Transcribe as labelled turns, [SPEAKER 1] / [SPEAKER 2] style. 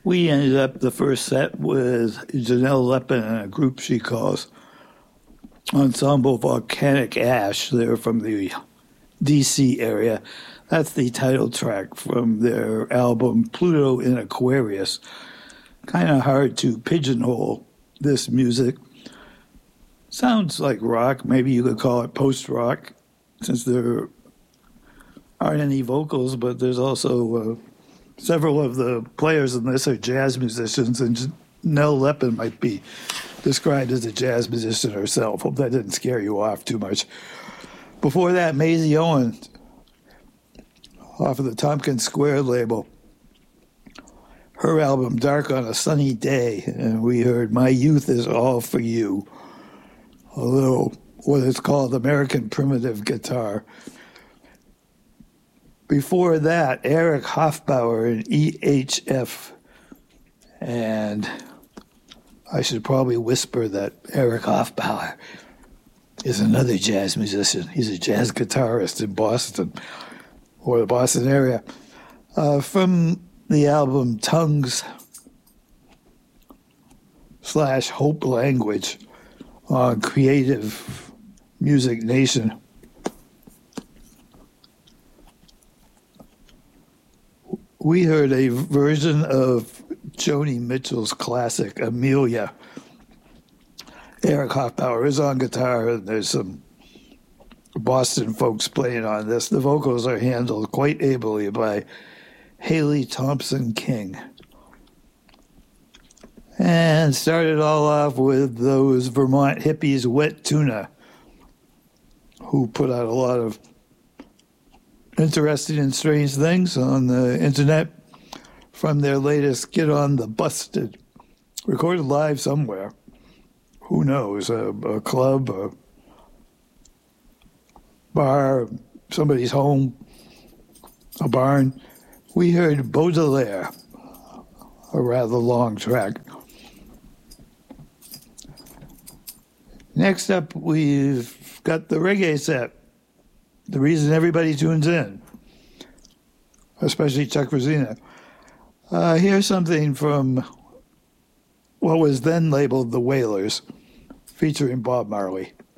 [SPEAKER 1] We ended up the first set with Janelle Leppin and a group she calls Ensemble Volcanic Ash. They're from the DC area. That's the title track from their album Pluto in Aquarius. Kind of hard to pigeonhole this music. Sounds like rock. Maybe you could call it post-rock, since there aren't any vocals, but there's also several of the players in this are jazz musicians, and Janelle Leppin might be described as a jazz musician herself. Hope that didn't scare you off too much. Before that, Maisie Owens, off of the Tompkins Square label. Her album, Dark on a Sunny Day, and we heard My Youth is All for You. A little, what is called American Primitive Guitar. Before that, Eric Hofbauer and EHF. And I should probably whisper that Eric Hofbauer is another jazz musician. He's a jazz guitarist in Boston, or the Boston area. From the album Tongues / Hope Language on Creative Music Nation. We heard a version of Joni Mitchell's classic, Amelia. Eric Hofbauer is on guitar, and there's some Boston folks playing on this. The vocals are handled quite ably by Haley Thompson King. And started all off with those Vermont hippies, Wet Tuna, who put out a lot of interesting and strange things on the internet from their latest Get on the Busted, recorded live somewhere. Who knows, a club, a bar, somebody's home, a barn. We heard Baudelaire, a rather long track. Next up, we've got the reggae set. The reason everybody tunes in, especially Chuck Rosina. Here's something from what was then labeled The Wailers, featuring Bob Marley.